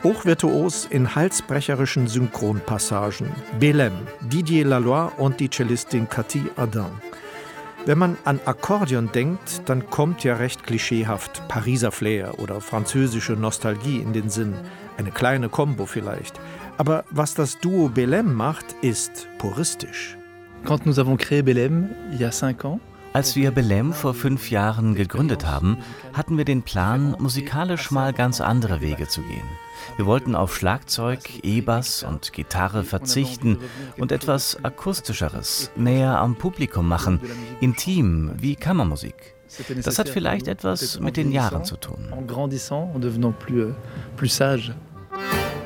Hochvirtuos in halsbrecherischen Synchronpassagen. Belem, Didier Laloy und die Cellistin Cathy Adin. Wenn man an Akkordeon denkt, dann kommt ja recht klischeehaft Pariser Flair oder französische Nostalgie in den Sinn. Eine kleine Combo vielleicht. Aber was das Duo Belem macht, ist puristisch. Quand nous avons créé Belem, il y a 5 ans, als wir Belem vor 5 Jahren gegründet haben, hatten wir den Plan, musikalisch mal ganz andere Wege zu gehen. Wir wollten auf Schlagzeug, E-Bass und Gitarre verzichten und etwas Akustischeres, näher am Publikum machen, intim wie Kammermusik. Das hat vielleicht etwas mit den Jahren zu tun. En grandissant, en devenant plus sage.